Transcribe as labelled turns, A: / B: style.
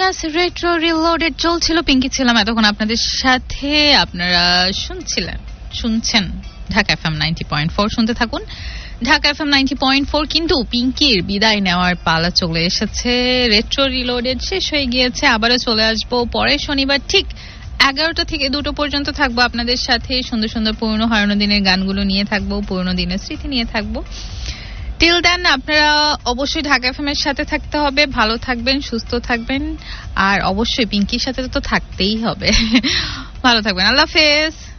A: Yes, retro reloaded চলছিল, পিঙ্কি ছিলাম এতক্ষণ আপনাদের সাথে। আপনারা শুনছেন ঢাকা এফএম 90.4, শুনতে থাকুন ঢাকা এফএম 90.4। কিন্তু পিঙ্কির বিদায় নেওয়ার পালা চলে এসেছে, রেট্রো রিলোডেড শেষ হয়ে গিয়েছে। আবারও চলে আসবো পরের শনিবার ঠিক 11টা থেকে 2টো পর্যন্ত থাকবো আপনাদের সাথে। সুন্দর সুন্দর পুরনো হারানো দিনের গানগুলো নিয়ে থাকবো, পুরনো দিনের স্মৃতি নিয়ে থাকবো। টিল দেন আপনারা অবশ্যই ঢাকা এফএম এর সাথে থাকতে হবে, ভালো থাকবেন, সুস্থ থাকবেন, আর অবশ্যই পিঙ্কির সাথে তো থাকতেই হবে। ভালো থাকবেন, আল্লাহ হাফেজ।